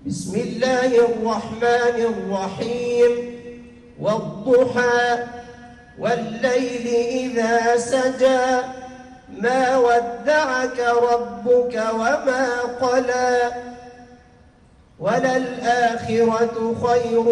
بسم الله الرحمن الرحيم والضحى والليل إذا سجى ما ودعك ربك وما قلى وللآخرة خير